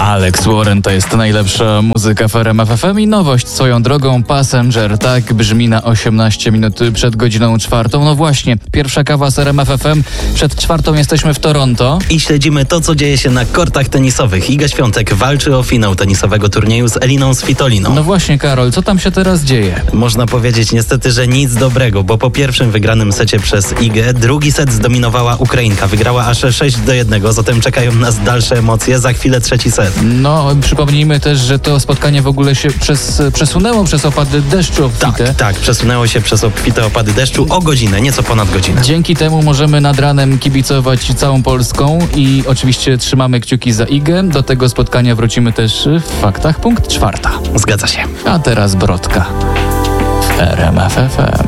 Alex Warren to jest najlepsza muzyka w RMF FM i nowość swoją drogą Passenger. Tak brzmi na 18 minut przed godziną 4. No właśnie, pierwsza kawa z RMF FM. Przed 4 jesteśmy w Toronto. I śledzimy to, co dzieje się na kortach tenisowych. Iga Świątek walczy o finał tenisowego turnieju z Eliną Svitoliną. No właśnie, Karol, co tam się teraz dzieje? Można powiedzieć niestety, że nic dobrego, bo po pierwszym wygranym secie przez Igę, drugi set zdominowała Ukrainka. Wygrała aż 6-1, zatem czekają nas dalsze emocje. Za chwilę trzeci set. No, przypomnijmy też, że to spotkanie w ogóle się przesunęło przez opady deszczu obfite. Tak, przesunęło się przez obfite opady deszczu o godzinę, nieco ponad godzinę. Dzięki temu możemy nad ranem kibicować całą Polską i oczywiście trzymamy kciuki za Igę. Do tego spotkania wrócimy też w faktach punkt 4. Zgadza się. A teraz Brodka w RMF FM.